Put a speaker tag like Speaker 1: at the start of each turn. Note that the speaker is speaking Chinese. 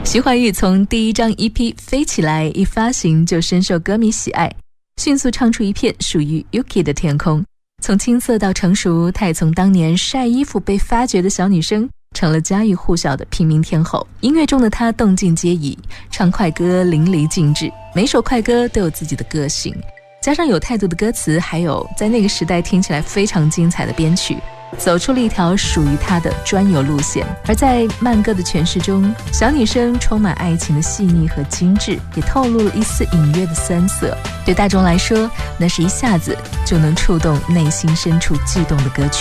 Speaker 1: 徐怀钰从第一张 EP《飞起来》一发行就深受歌迷喜爱，迅速唱出一片属于 Yuki 的天空。从青涩到成熟，她也从当年晒衣服被发掘的小女生成了家喻户晓的平民天后。音乐中的她动静皆宜，唱快歌淋漓尽致，每首快歌都有自己的个性，加上有态度的歌词，还有在那个时代听起来非常精彩的编曲，走出了一条属于她的专有路线。而在慢歌的诠释中，小女生充满爱情的细腻和精致，也透露了一丝隐约的酸涩。对大众来说，那是一下子就能触动内心深处悸动的歌曲。